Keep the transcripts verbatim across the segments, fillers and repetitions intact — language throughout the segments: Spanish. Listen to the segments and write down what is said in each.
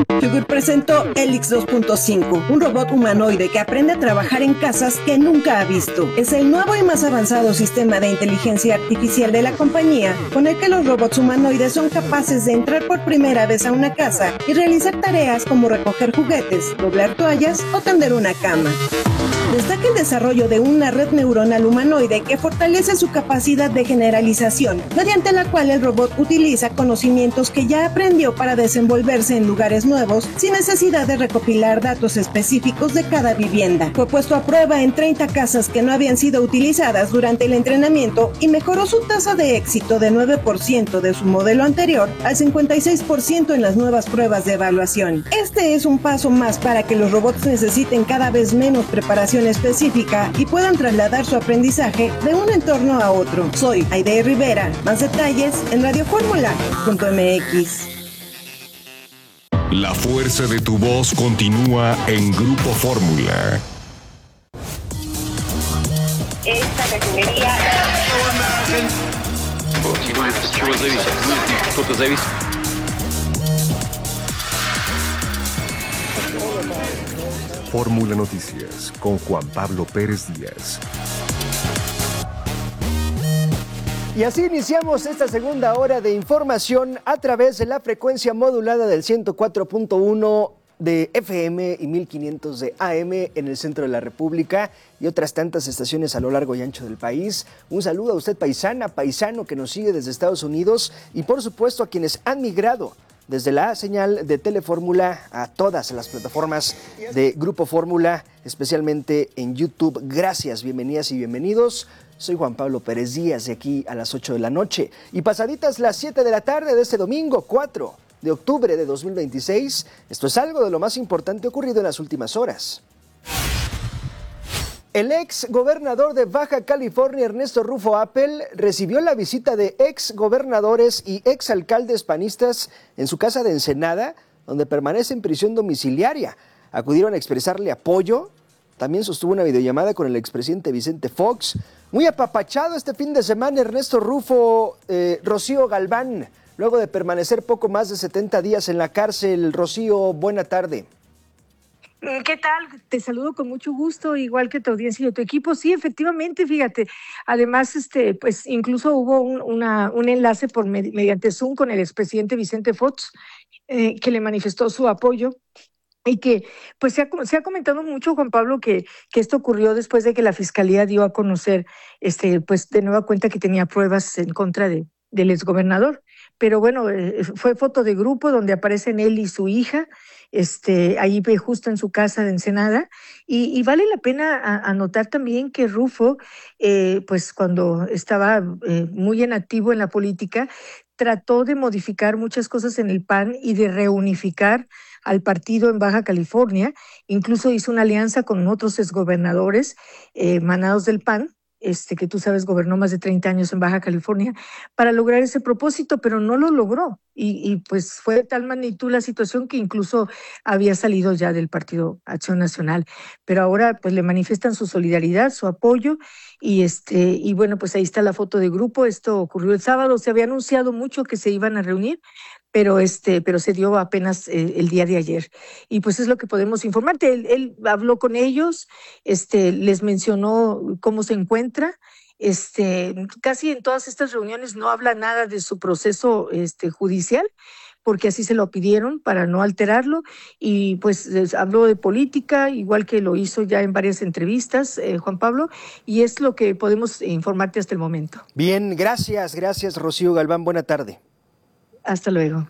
Yugur presentó Helix dos punto cinco, un robot humanoide que aprende a trabajar en casas que nunca ha visto. Es el nuevo y más avanzado sistema de inteligencia artificial de la compañía, con el que los robots humanoides son capaces de entrar por primera vez a una casa y realizar tareas como recoger juguetes, doblar toallas o tender una cama. Destaca el desarrollo de una red neuronal humanoide que fortalece su capacidad de generalización, mediante la cual el robot utiliza conocimientos que ya aprendió para desenvolverse en lugares nuevos, sin necesidad de recopilar datos específicos de cada vivienda. Fue puesto a prueba en treinta casas que no habían sido utilizadas durante el entrenamiento y mejoró su tasa de éxito de nueve por ciento de su modelo anterior al cincuenta y seis por ciento en las nuevas pruebas de evaluación. Este es un paso más para que los robots necesiten cada vez menos preparación específica y puedan trasladar su aprendizaje de un entorno a otro. Soy Aide Rivera. Más detalles en radio fórmula punto m x. La fuerza de tu voz continúa en Grupo Fórmula. Esta refinería... Fórmula Noticias con Juan Pablo Pérez Díaz. Y así iniciamos esta segunda hora de información a través de la frecuencia modulada del ciento cuatro punto uno de F M y mil quinientos de A M en el centro de la República y otras tantas estaciones a lo largo y ancho del país. Un saludo a usted, paisana, paisano que nos sigue desde Estados Unidos y por supuesto a quienes han migrado desde la señal de Telefórmula a todas las plataformas de Grupo Fórmula, especialmente en YouTube. Gracias, bienvenidas y bienvenidos. Soy Juan Pablo Pérez Díaz, de aquí a las ocho de la noche. Y pasaditas las siete de la tarde de este domingo, cuatro de octubre de dos mil veintiséis, esto es algo de lo más importante ocurrido en las últimas horas. El ex gobernador de Baja California, Ernesto Rufo Appel, recibió la visita de ex gobernadores y ex alcaldes panistas en su casa de Ensenada, donde permanece en prisión domiciliaria. Acudieron a expresarle apoyo. También sostuvo una videollamada con el expresidente Vicente Fox. Muy apapachado este fin de semana Ernesto Rufo, eh, Rocío Galván, luego de permanecer poco más de setenta días en la cárcel. Rocío, buena tarde. ¿Qué tal? Te saludo con mucho gusto, igual que tu audiencia y tu equipo. Sí, efectivamente, fíjate. Además, este, pues incluso hubo un, una, un enlace por med- mediante Zoom con el expresidente Vicente Fox, eh, que le manifestó su apoyo. Y que pues se ha, se ha comentado mucho, Juan Pablo, que, que esto ocurrió después de que la Fiscalía dio a conocer, este, pues de nueva cuenta que tenía pruebas en contra de, del exgobernador. Pero bueno, eh, fue foto de grupo donde aparecen él y su hija, este, ahí justo en su casa de Ensenada, y, y vale la pena a, anotar también que Rufo, eh, pues cuando estaba eh, muy en activo en la política, trató de modificar muchas cosas en el P A N y de reunificar al partido en Baja California. Incluso hizo una alianza con otros exgobernadores eh, manados del P A N, este, que tú sabes gobernó más de treinta años en Baja California, para lograr ese propósito, pero no lo logró. Y, y pues fue de tal magnitud la situación que incluso había salido ya del Partido Acción Nacional. Pero ahora pues le manifiestan su solidaridad, su apoyo, y, este, y bueno, pues ahí está la foto de grupo. Esto ocurrió el sábado, se había anunciado mucho que se iban a reunir, pero este, pero se dio apenas eh, el día de ayer. Y pues es lo que podemos informarte. Él, él habló con ellos, este, les mencionó cómo se encuentra. Este, casi en todas estas reuniones no habla nada de su proceso este, judicial, porque así se lo pidieron para no alterarlo, y pues les habló de política, igual que lo hizo ya en varias entrevistas, eh, Juan Pablo, y es lo que podemos informarte hasta el momento. Bien, gracias, gracias Rocío Galván, buena tarde. Hasta luego.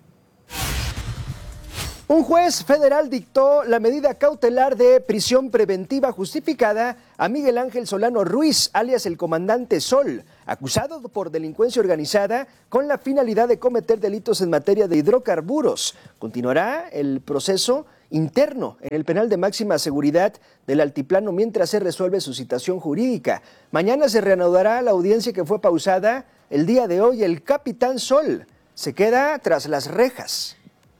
Un juez federal dictó la medida cautelar de prisión preventiva justificada a Miguel Ángel Solano Ruiz, alias el comandante Sol, acusado por delincuencia organizada con la finalidad de cometer delitos en materia de hidrocarburos. Continuará el proceso interno en el penal de máxima seguridad del Altiplano mientras se resuelve su citación jurídica. Mañana se reanudará la audiencia que fue pausada el día de hoy. El capitán Sol se queda tras las rejas.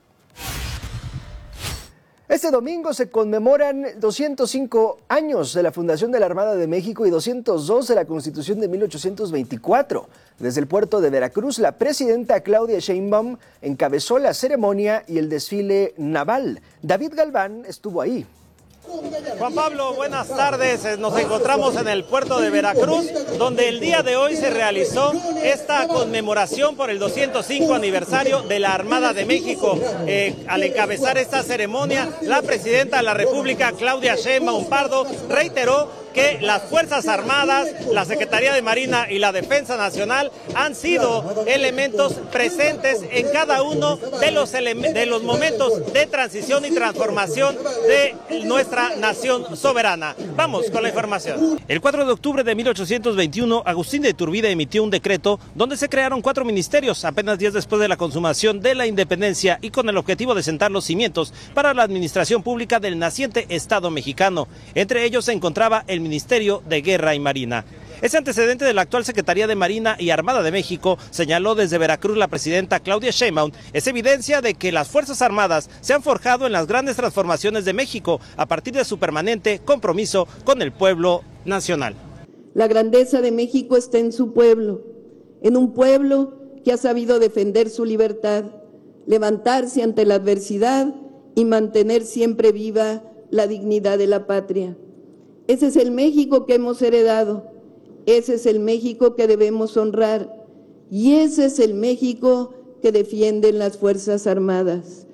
Este domingo se conmemoran doscientos cinco años de la fundación de la Armada de México y doscientos dos de la Constitución de mil ochocientos veinticuatro. Desde el puerto de Veracruz, la presidenta Claudia Sheinbaum encabezó la ceremonia y el desfile naval. David Galván estuvo ahí. Juan Pablo, buenas tardes. Nos encontramos en el puerto de Veracruz, donde el día de hoy se realizó esta conmemoración por el doscientos cinco aniversario de la Armada de México. Eh, al encabezar esta ceremonia, la presidenta de la República, Claudia Sheinbaum Pardo, reiteró que las Fuerzas Armadas, la Secretaría de Marina y la Defensa Nacional han sido elementos presentes en cada uno de los, de los momentos de transición y transformación de nuestra nación soberana. Vamos con la información. El cuatro de octubre de mil ochocientos veintiuno, Agustín de Iturbide emitió un decreto donde se crearon cuatro ministerios, apenas días después de la consumación de la independencia y con el objetivo de sentar los cimientos para la administración pública del naciente Estado mexicano. Entre ellos se encontraba el Ministerio de Guerra y Marina. Ese antecedente de la actual Secretaría de Marina y Armada de México, señaló desde Veracruz la presidenta Claudia Sheinbaum, es evidencia de que las Fuerzas Armadas se han forjado en las grandes transformaciones de México a partir de su permanente compromiso con el pueblo nacional. La grandeza de México está en su pueblo, en un pueblo que ha sabido defender su libertad, levantarse ante la adversidad y mantener siempre viva la dignidad de la patria. Ese es el México que hemos heredado, ese es el México que debemos honrar y ese es el México que defienden las Fuerzas Armadas.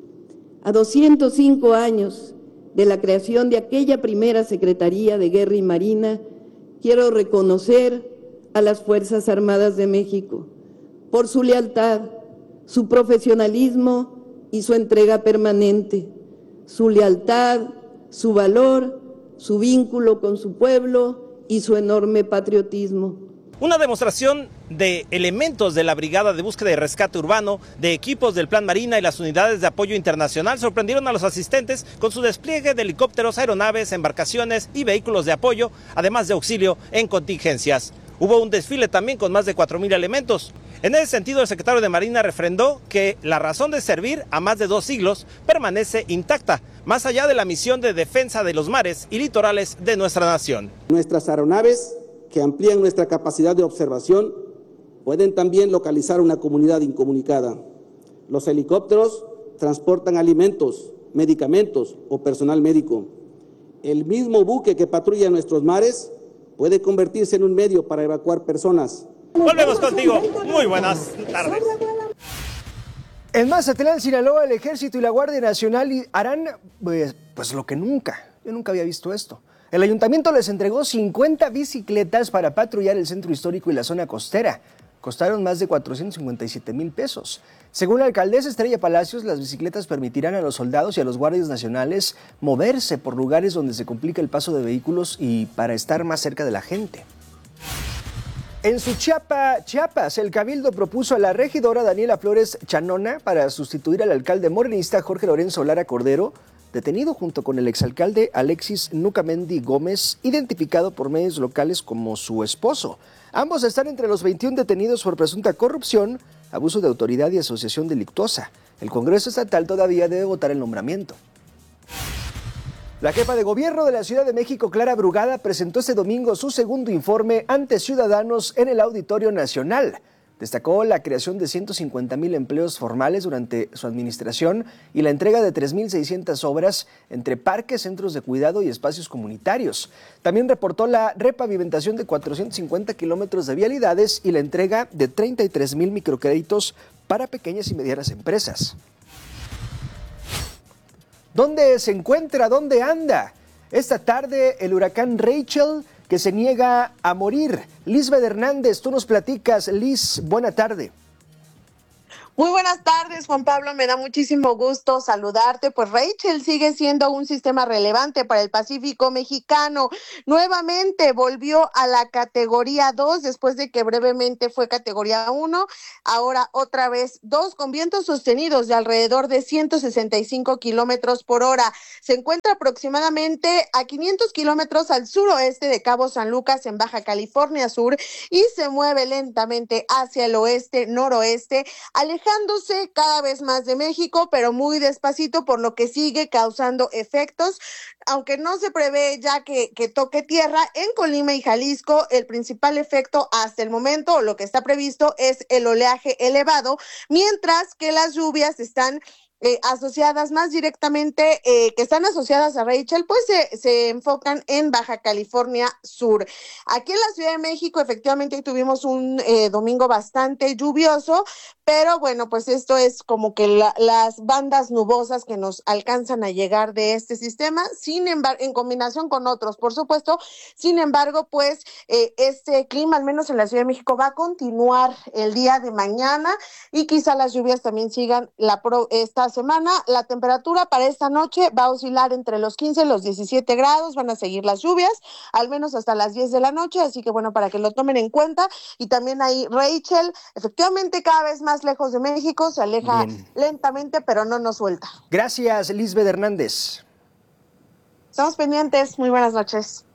A doscientos cinco años de la creación de aquella primera Secretaría de Guerra y Marina, quiero reconocer a las Fuerzas Armadas de México por su lealtad, su profesionalismo y su entrega permanente, su lealtad, su valor, su vínculo con su pueblo y su enorme patriotismo. Una demostración de elementos de la Brigada de Búsqueda y Rescate Urbano, de equipos del Plan Marina y las unidades de apoyo internacional sorprendieron a los asistentes con su despliegue de helicópteros, aeronaves, embarcaciones y vehículos de apoyo, además de auxilio en contingencias. Hubo un desfile también con más de cuatro mil elementos. En ese sentido, el secretario de Marina refrendó que la razón de servir a más de dos siglos permanece intacta, más allá de la misión de defensa de los mares y litorales de nuestra nación. Nuestras aeronaves, que amplían nuestra capacidad de observación, pueden también localizar una comunidad incomunicada. Los helicópteros transportan alimentos, medicamentos o personal médico. El mismo buque que patrulla nuestros mares puede convertirse en un medio para evacuar personas. Volvemos contigo. Muy buenas tardes. En Mazatlán, Sinaloa, el Ejército y la Guardia Nacional harán pues, pues lo que nunca. Yo nunca había visto esto. El ayuntamiento les entregó cincuenta bicicletas para patrullar el centro histórico y la zona costera. Costaron más de cuatrocientos cincuenta y siete mil pesos. Según la alcaldesa Estrella Palacios, las bicicletas permitirán a los soldados y a los guardias nacionales moverse por lugares donde se complica el paso de vehículos y para estar más cerca de la gente. En Suchiapa, Chiapas, el Cabildo propuso a la regidora Daniela Flores Chanona para sustituir al alcalde morenista Jorge Lorenzo Lara Cordero, detenido junto con el exalcalde Alexis Nucamendi Gómez, identificado por medios locales como su esposo. Ambos están entre los veintiún detenidos por presunta corrupción, abuso de autoridad y asociación delictuosa. El Congreso Estatal todavía debe votar el nombramiento. La jefa de gobierno de la Ciudad de México, Clara Brugada, presentó este domingo su segundo informe ante ciudadanos en el Auditorio Nacional. Destacó la creación de ciento cincuenta mil empleos formales durante su administración y la entrega de tres mil seiscientas obras entre parques, centros de cuidado y espacios comunitarios. También reportó la repavimentación de cuatrocientos cincuenta kilómetros de vialidades y la entrega de treinta y tres mil microcréditos para pequeñas y medianas empresas. ¿Dónde se encuentra? ¿Dónde anda? Esta tarde el huracán Rachel, que se niega a morir. Lisbeth Hernández, tú nos platicas. Liz, buena tarde. Muy buenas tardes, Juan Pablo, me da muchísimo gusto saludarte. Pues Rachel sigue siendo un sistema relevante para el Pacífico mexicano. Nuevamente volvió a la categoría dos después de que brevemente fue categoría uno. Ahora otra vez dos, con vientos sostenidos de alrededor de ciento sesenta y cinco kilómetros por hora. Se encuentra aproximadamente a quinientos kilómetros al suroeste de Cabo San Lucas en Baja California Sur y se mueve lentamente hacia el oeste, noroeste, alejando alejándose cada vez más de México, pero muy despacito, por lo que sigue causando efectos, aunque no se prevé ya que, que toque tierra. En Colima y Jalisco, el principal efecto hasta el momento, o lo que está previsto, es el oleaje elevado, mientras que las lluvias están Eh, asociadas más directamente, eh, que están asociadas a Rachel, pues se, se enfocan en Baja California Sur. Aquí en la Ciudad de México efectivamente tuvimos un eh, domingo bastante lluvioso, pero bueno, pues esto es como que la, las bandas nubosas que nos alcanzan a llegar de este sistema, sin embargo, en combinación con otros, por supuesto. Sin embargo, pues eh, este clima, al menos en la Ciudad de México, va a continuar el día de mañana, y quizá las lluvias también sigan la pro, esta semana. La temperatura para esta noche va a oscilar entre los quince y los diecisiete grados, van a seguir las lluvias, al menos hasta las diez de la noche, así que bueno, para que lo tomen en cuenta. Y también ahí Rachel, efectivamente cada vez más lejos de México, se aleja Bien. lentamente, pero no nos suelta. Gracias, Lisbeth Hernández. Estamos pendientes, muy buenas noches.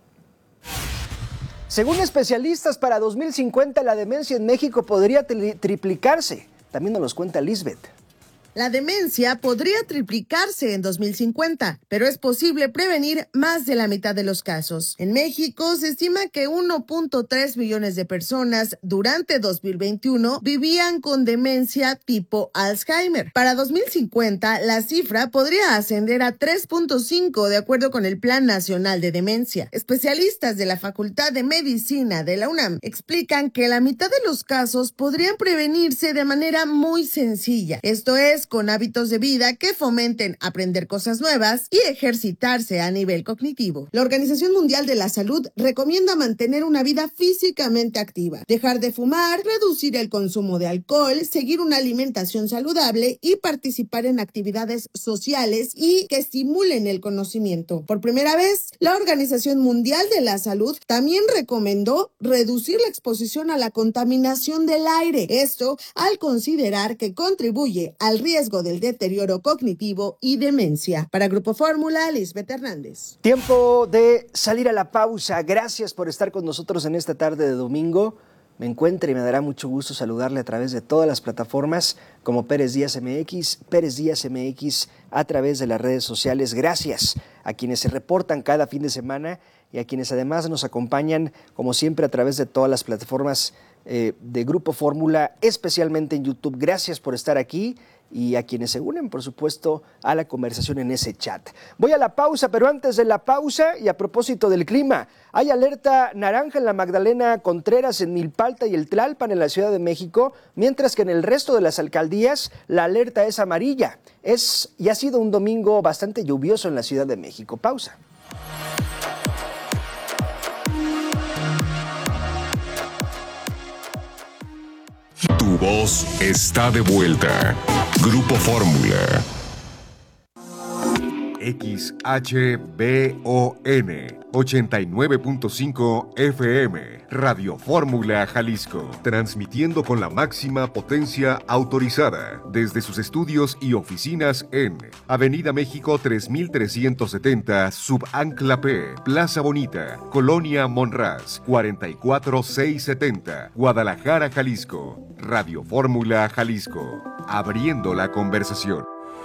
Según especialistas, para dos mil cincuenta la demencia en México podría tri- triplicarse. También nos los cuenta Lisbeth. La demencia podría triplicarse en dos mil cincuenta, pero es posible prevenir más de la mitad de los casos. En México se estima que uno punto tres millones de personas durante dos mil veintiuno vivían con demencia tipo Alzheimer. Para dos mil cincuenta, la cifra podría ascender a tres punto cinco de acuerdo con el Plan Nacional de Demencia. Especialistas de la Facultad de Medicina de la UNAM explican que la mitad de los casos podrían prevenirse de manera muy sencilla. Esto es, con hábitos de vida que fomenten aprender cosas nuevas y ejercitarse a nivel cognitivo. La Organización Mundial de la Salud recomienda mantener una vida físicamente activa, dejar de fumar, reducir el consumo de alcohol, seguir una alimentación saludable y participar en actividades sociales y que estimulen el conocimiento. Por primera vez, la Organización Mundial de la Salud también recomendó reducir la exposición a la contaminación del aire. Esto al considerar que contribuye al riesgo riesgo del deterioro cognitivo y demencia. Para Grupo Fórmula, Lisbeth Hernández. Tiempo de salir a la pausa. Gracias por estar con nosotros en esta tarde de domingo. Me encuentra y me dará mucho gusto saludarle a través de todas las plataformas como Pérez Díaz M X, Pérez Díaz M X a través de las redes sociales. Gracias a quienes se reportan cada fin de semana y a quienes además nos acompañan como siempre a través de todas las plataformas eh, de Grupo Fórmula, especialmente en YouTube. Gracias por estar aquí. Y a quienes se unen, por supuesto, a la conversación en ese chat. Voy a la pausa, pero antes de la pausa, y a propósito del clima, hay alerta naranja en la Magdalena Contreras, en Milpalta y el Tlalpan en la Ciudad de México, mientras que en el resto de las alcaldías la alerta es amarilla. Es y ha sido un domingo bastante lluvioso en la Ciudad de México. Pausa. Tu voz está de vuelta. Grupo Fórmula. X H B O N ochenta y nueve punto cinco F M, Radio Fórmula Jalisco, transmitiendo con la máxima potencia autorizada desde sus estudios y oficinas en Avenida México tres mil trescientos setenta, Subancla P, Plaza Bonita, Colonia Monraz, cuarenta y cuatro mil seiscientos setenta, Guadalajara, Jalisco. Radio Fórmula Jalisco, abriendo la conversación.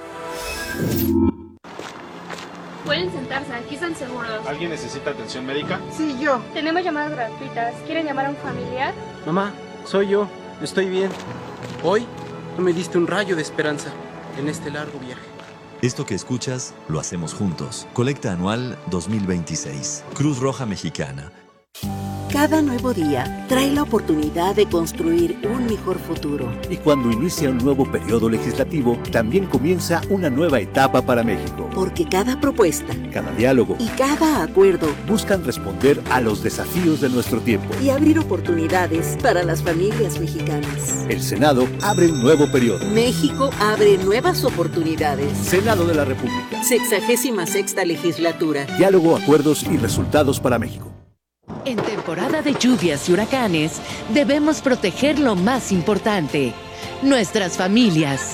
Pueden sentarse, aquí están seguros. ¿Alguien necesita atención médica? Sí, yo. Tenemos llamadas gratuitas. ¿Quieren llamar a un familiar? Mamá, soy yo. Estoy bien. Hoy tú me diste un rayo de esperanza en este largo viaje. Esto que escuchas, lo hacemos juntos. Colecta anual dos mil veintiséis. Cruz Roja Mexicana. Cada nuevo día trae la oportunidad de construir un mejor futuro. Y cuando inicia un nuevo periodo legislativo, también comienza una nueva etapa para México. Porque cada propuesta, cada diálogo y cada acuerdo buscan responder a los desafíos de nuestro tiempo y abrir oportunidades para las familias mexicanas. El Senado abre un nuevo periodo. México abre nuevas oportunidades. Senado de la República. Sexagésima sexta legislatura. Diálogo, acuerdos y resultados para México. En temporada de lluvias y huracanes, debemos proteger lo más importante, nuestras familias.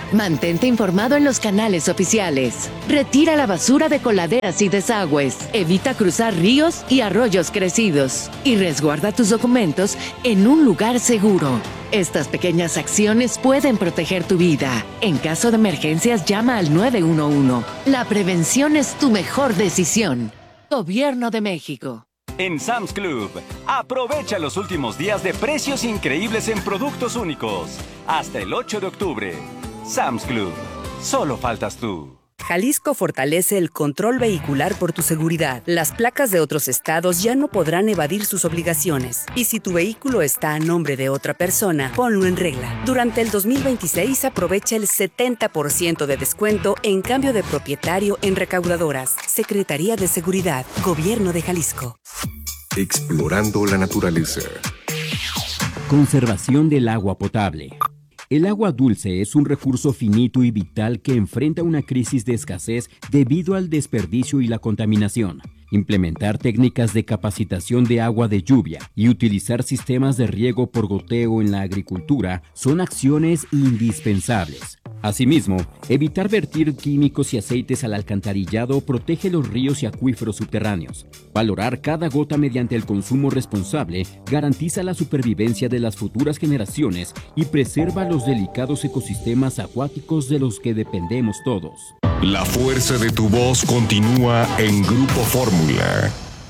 Mantente informado en los canales oficiales. Retira la basura de coladeras y desagües. Evita cruzar ríos y arroyos crecidos. Y resguarda tus documentos en un lugar seguro. Estas pequeñas acciones pueden proteger tu vida. En caso de emergencias, llama al nueve uno uno. La prevención es tu mejor decisión. Gobierno de México. En Sam's Club, aprovecha los últimos días de precios increíbles en productos únicos. Hasta el ocho de octubre. Sam's Club. Solo faltas tú. Jalisco fortalece el control vehicular por tu seguridad. Las placas de otros estados ya no podrán evadir sus obligaciones. Y si tu vehículo está a nombre de otra persona, ponlo en regla. Durante el dos mil veintiséis aprovecha el setenta por ciento de descuento en cambio de propietario en recaudadoras. Secretaría de Seguridad, Gobierno de Jalisco. Explorando la naturaleza. Conservación del agua potable. El agua dulce es un recurso finito y vital que enfrenta una crisis de escasez debido al desperdicio y la contaminación. Implementar técnicas de capacitación de agua de lluvia y utilizar sistemas de riego por goteo en la agricultura son acciones indispensables. Asimismo, evitar vertir químicos y aceites al alcantarillado protege los ríos y acuíferos subterráneos. Valorar cada gota mediante el consumo responsable garantiza la supervivencia de las futuras generaciones y preserva los delicados ecosistemas acuáticos de los que dependemos todos. La fuerza de tu voz continúa en Grupo Fórmula.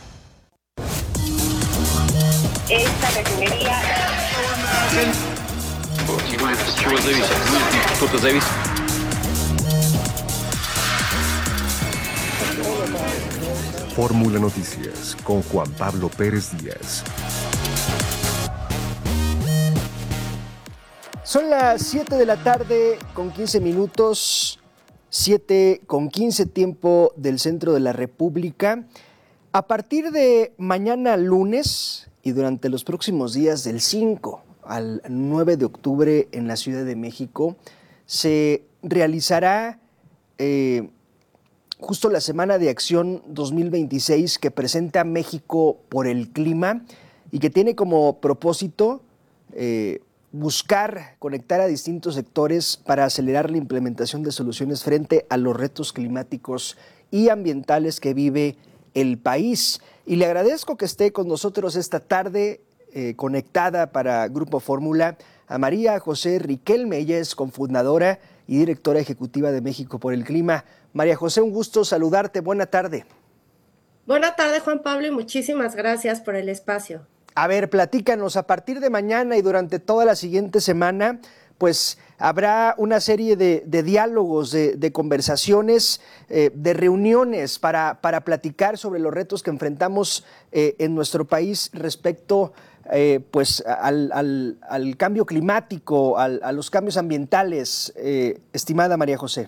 Esta refinería... Fórmula Noticias con Juan Pablo Pérez Díaz. Son las siete de la tarde con quince minutos, siete con quince tiempo del centro de la República. A partir de mañana lunes y durante los próximos días del cinco al nueve de octubre en la Ciudad de México se realizará eh, justo la Semana de Acción dos mil veintiséis que presenta México por el clima y que tiene como propósito eh, buscar conectar a distintos sectores para acelerar la implementación de soluciones frente a los retos climáticos y ambientales que vive el país. Y le agradezco que esté con nosotros esta tarde eh, conectada para Grupo Fórmula a María José Riquelme. Ella es cofundadora y directora ejecutiva de México por el Clima. María José, un gusto saludarte. Buena tarde. Buena tarde, Juan Pablo, y muchísimas gracias por el espacio. A ver, platícanos, a partir de mañana y durante toda la siguiente semana, pues habrá una serie de, de diálogos, de, de conversaciones, eh, de reuniones para, para platicar sobre los retos que enfrentamos eh, en nuestro país respecto eh, pues, al, al, al cambio climático, al, a los cambios ambientales, eh, estimada María José.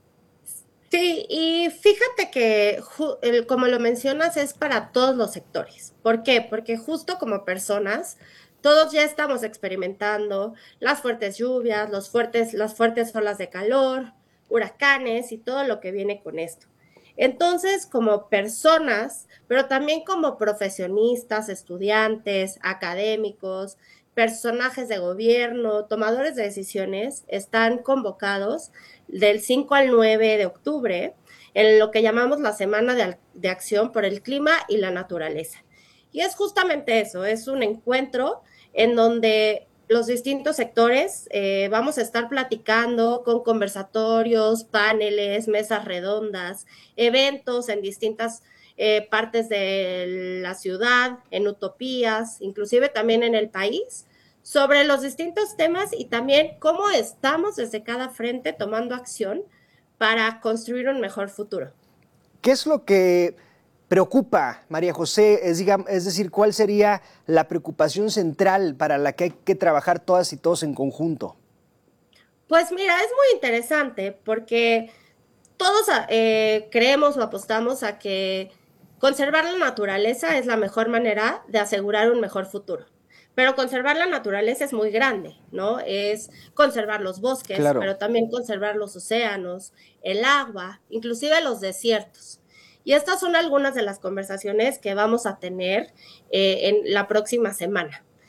Sí, y fíjate que, como lo mencionas, es para todos los sectores. ¿Por qué? Porque justo como personas, todos ya estamos experimentando las fuertes lluvias, los fuertes, las fuertes olas de calor, huracanes y todo lo que viene con esto. Entonces, como personas, pero también como profesionistas, estudiantes, académicos, personajes de gobierno, tomadores de decisiones, están convocados del cinco al nueve de octubre en lo que llamamos la Semana de, de Acción por el Clima y la Naturaleza. Y es justamente eso, es un encuentro en donde los distintos sectores eh, vamos a estar platicando con conversatorios, paneles, mesas redondas, eventos en distintas eh, partes de la ciudad, en utopías, inclusive también en el país, sobre los distintos temas y también cómo estamos desde cada frente tomando acción para construir un mejor futuro. ¿Qué es lo que preocupa, María José? Es, digamos, es decir, ¿cuál sería la preocupación central para la que hay que trabajar todas y todos en conjunto? Pues mira, es muy interesante porque todos eh, creemos o apostamos a que conservar la naturaleza es la mejor manera de asegurar un mejor futuro. Pero conservar la naturaleza es muy grande, ¿no? Es conservar los bosques, claro, pero también conservar los océanos, el agua, inclusive los desiertos. Y estas son algunas de las conversaciones que vamos a tener eh, en la próxima semana.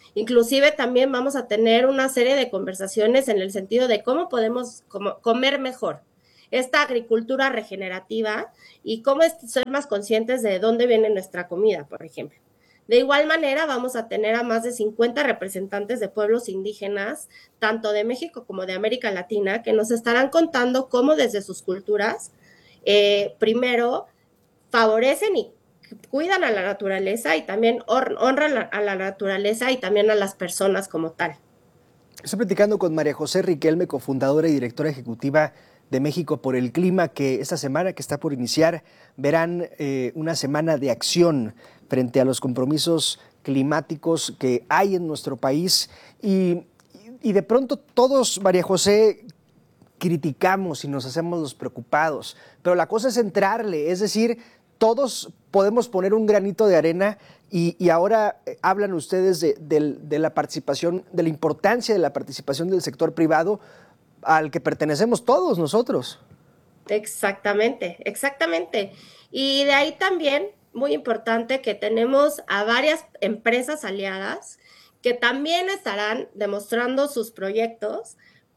Inclusive también vamos a tener una serie de conversaciones en el sentido de cómo podemos como, comer mejor esta agricultura regenerativa y cómo es, ser más conscientes de dónde viene nuestra comida, por ejemplo. De igual manera, vamos a tener a más de cincuenta representantes de pueblos indígenas, tanto de México como de América Latina, que nos estarán contando cómo desde sus culturas, eh, primero, favorecen y cuidan a la naturaleza y también honran a la naturaleza y también a las personas como tal. Estoy platicando con María José Riquelme, cofundadora y directora ejecutiva de México por el Clima, que esta semana que está por iniciar verán eh, una semana de acción frente a los compromisos climáticos que hay en nuestro país y, y de pronto todos, María José, criticamos y nos hacemos los preocupados, pero la cosa es entrarle, es decir, todos podemos poner un granito de arena y, y ahora hablan ustedes de, de, de la participación, de la importancia de la participación del sector privado al que pertenecemos todos nosotros. Exactamente, exactamente. Y de ahí también, muy importante, que tenemos a varias empresas aliadas que también estarán demostrando sus proyectos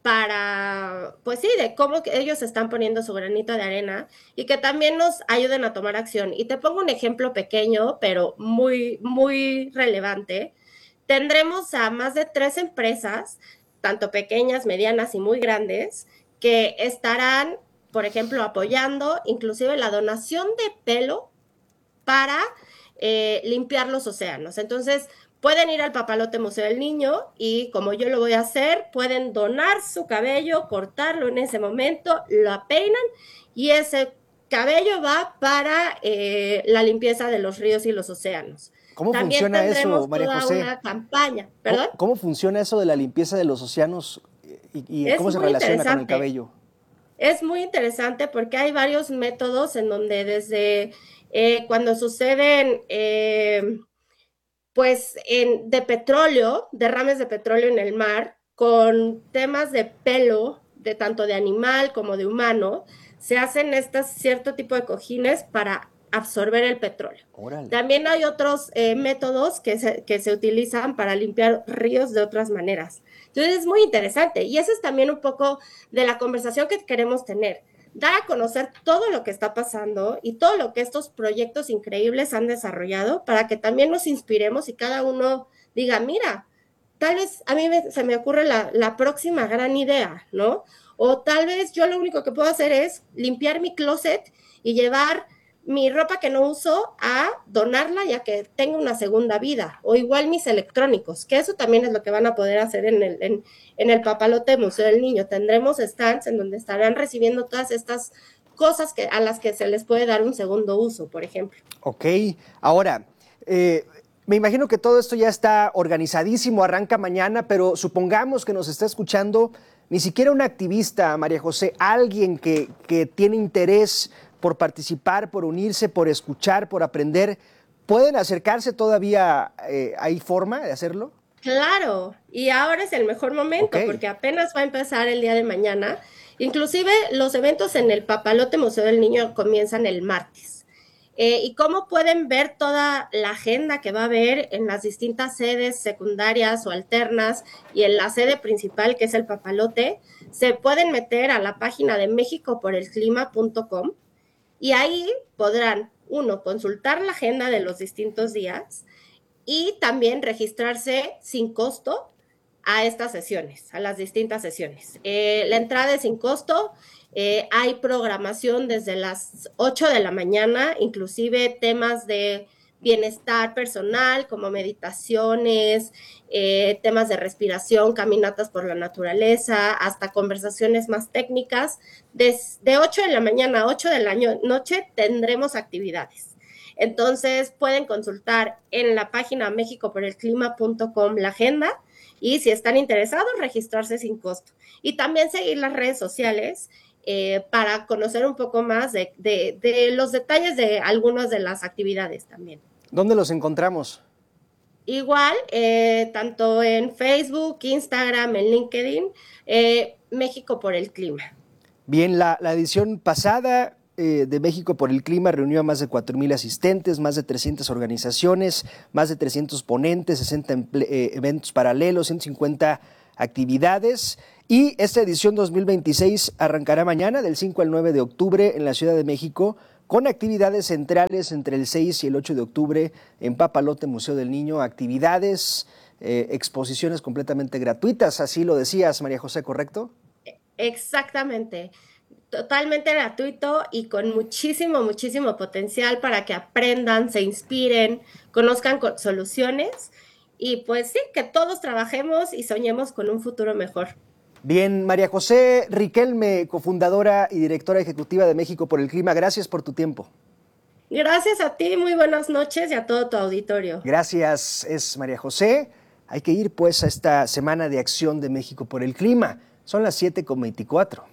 para, pues sí, de cómo ellos están poniendo su granito de arena y que también nos ayuden a tomar acción. Y te pongo un ejemplo pequeño, pero muy, muy relevante. Tendremos a más de tres empresas, tanto pequeñas, medianas y muy grandes, que estarán, por ejemplo, apoyando inclusive la donación de pelo para eh, limpiar los océanos. Entonces, pueden ir al Papalote Museo del Niño y, como yo lo voy a hacer, pueden donar su cabello, cortarlo en ese momento, lo peinan y ese cabello va para eh, la limpieza de los ríos y los océanos. ¿Cómo También funciona eso, María María José? Una campaña, ¿perdón? ¿Cómo, ¿Cómo funciona eso de la limpieza de los océanos y, y cómo se relaciona con el cabello? Es muy interesante porque hay varios métodos en donde desde eh, cuando suceden, eh, pues, en, de petróleo, derrames de petróleo en el mar, con temas de pelo, de tanto de animal como de humano, se hacen estos cierto tipo de cojines para absorber el petróleo. Órale. También hay otros eh, métodos que se, que se utilizan para limpiar ríos de otras maneras. Entonces es muy interesante y eso es también un poco de la conversación que queremos tener, dar a conocer todo lo que está pasando y todo lo que estos proyectos increíbles han desarrollado para que también nos inspiremos y cada uno diga, mira, tal vez a mí me, se me ocurre la, la próxima gran idea, ¿no? O tal vez yo lo único que puedo hacer es limpiar mi closet y llevar mi ropa que no uso a donarla ya que tenga una segunda vida, o igual mis electrónicos, que eso también es lo que van a poder hacer en el, en, en el Papalote Museo del Niño. Tendremos stands en donde estarán recibiendo todas estas cosas que, a las que se les puede dar un segundo uso, por ejemplo. Ok, ahora, eh, me imagino que todo esto ya está organizadísimo, arranca mañana, pero supongamos que nos está escuchando ni siquiera un activista, María José, alguien que, que tiene interés por participar, por unirse, por escuchar, por aprender. ¿Pueden acercarse todavía? Eh, ¿Hay forma de hacerlo? Claro, y ahora es el mejor momento, okay, porque apenas va a empezar el día de mañana. Inclusive los eventos en el Papalote Museo del Niño comienzan el martes. Eh, y cómo pueden ver toda la agenda que va a haber en las distintas sedes secundarias o alternas y en la sede principal, que es el Papalote, se pueden meter a la página de mexico por el clima punto com. Y ahí podrán, uno, consultar la agenda de los distintos días y también registrarse sin costo a estas sesiones, a las distintas sesiones. Eh, la entrada es sin costo, eh, hay programación desde las ocho de la mañana, inclusive temas de bienestar personal, como meditaciones, eh, temas de respiración, caminatas por la naturaleza, hasta conversaciones más técnicas. Desde ocho de la mañana a ocho de la noche tendremos actividades. Entonces pueden consultar en la página mexico por el clima punto com la agenda y si están interesados, registrarse sin costo. Y también seguir las redes sociales eh, para conocer un poco más de, de, de los detalles de algunas de las actividades también. ¿Dónde los encontramos? Igual, eh, tanto en Facebook, Instagram, en LinkedIn, eh, México por el Clima. Bien, la, la edición pasada eh, de México por el Clima reunió a más de cuatro mil asistentes, más de trescientas organizaciones, más de trescientos ponentes, sesenta eh, eventos paralelos, ciento cincuenta actividades. Y esta edición dos mil veintiséis arrancará mañana, del cinco al nueve de octubre, en la Ciudad de México, con actividades centrales entre el seis y el ocho de octubre en Papalote, Museo del Niño, actividades, eh, exposiciones completamente gratuitas, así lo decías, María José, ¿correcto? Exactamente, totalmente gratuito y con muchísimo, muchísimo potencial para que aprendan, se inspiren, conozcan soluciones y pues sí, que todos trabajemos y soñemos con un futuro mejor. Bien, María José Riquelme, cofundadora y directora ejecutiva de México por el Clima, gracias por tu tiempo. Gracias a ti, muy buenas noches y a todo tu auditorio. Gracias, es María José. Hay que ir pues a esta Semana de Acción de México por el Clima. Son las siete con veinticuatro.